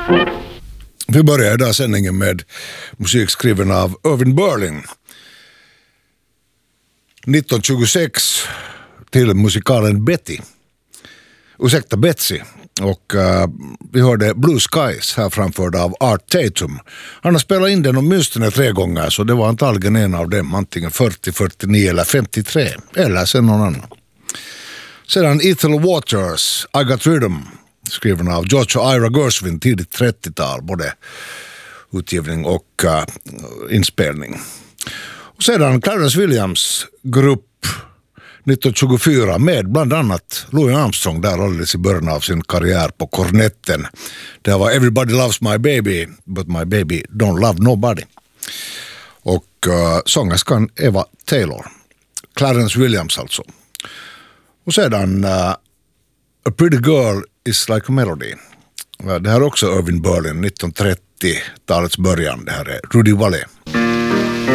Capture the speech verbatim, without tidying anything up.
Vi börjar idag sändningen med musik skriven av Irving Berlin. nittonhundratjugosex till musikalen Betty. Ursäkta, Betsy. Och uh, vi hörde Blue Skies här framförda av Art Tatum. Han har spelat in den åtminstone tre gånger, så det var antagligen en av dem, antingen fyrtio, fyrtionio eller femtiotre, eller sen någon annan. Sedan Ethel Waters, I Got Rhythm, skriven av George och Ira Gershwin, tidigt trettiotal, både utgivning och uh, inspelning. Och sedan Clarence Williams grupp nittonhundratjugofyra med bland annat Louis Armstrong där alldeles i början av sin karriär på kornetten. Det var Everybody Loves My Baby, but my baby don't love nobody. Och uh, sångerskan Eva Taylor. Clarence Williams alltså. Och sedan uh, A Pretty Girl is Like a Melody. Uh, det här är också Irving Berlin, nittonhundratrettio-talets början. Det här är Rudy Vallee.